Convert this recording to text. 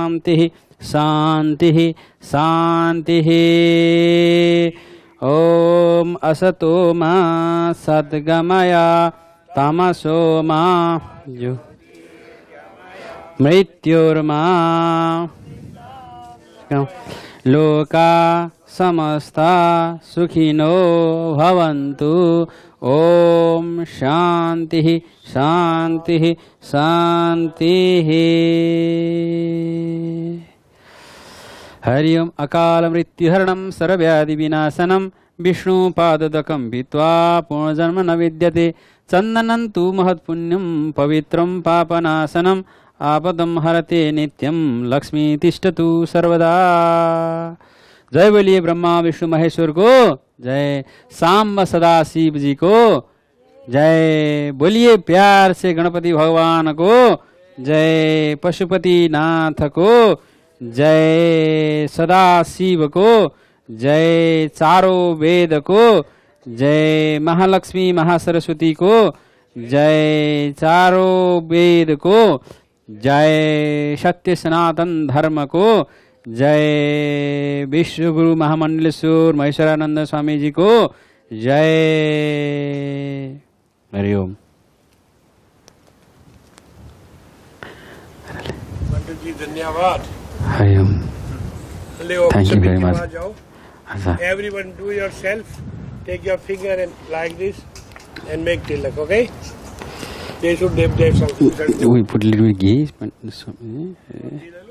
शांति शांति शांति। ओम असतो मा सद्गमय तमसो मा मृत्युर्मा लोका समस्ता सुखिनो भवन्तु। ओम शांति शांति शांति। हरि ओम अकाल मृत्युहरणं सर्वव्याधि विनाशनं विष्णुपादोदकं भित्वा पुनर्जन्म न विद्यते। चन्दनं तु महत्पुण्यं पवित्रं पापनाशनम् आपदं हरते नित्यं लक्ष्मी तिष्ठतु सर्वदा। जय बोलिए ब्रह्मा विष्णु महेश्वर को जय, सांब सदा शिव जी को जय। बोलिए प्यार से गणपति भगवान को जय, पशुपति नाथ को जय, सदा शिव को जय, चारों वेद को जय, महालक्ष्मी महासरस्वती को जय, चारों वेद को जय, सत्य सनातन धर्म को जय, विश्व गुरु महामंडलेश्वर महेश्वरानंद स्वामी जी को जय। हरि ओम। पंडित जी धन्यवाद। Hari Om. Thank you very much. Everyone do yourself. Take your finger and like this and make tilak, okay? They should have something. We put a little ghee.